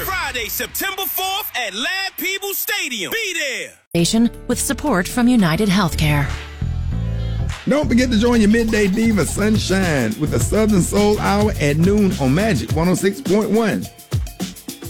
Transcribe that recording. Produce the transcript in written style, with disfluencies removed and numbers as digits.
Friday, September 4th at Lad Peebles Stadium. Be there. With support from United Healthcare. Don't forget to join your Midday Diva Sunshine with the Southern Soul Hour at noon on Magic 106.1.